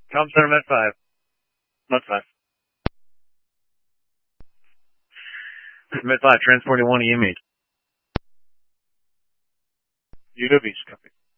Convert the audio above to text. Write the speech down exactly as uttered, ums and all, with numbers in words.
Com Center Met five. Met five. Met five, transporting one E M H. U Ws, copy.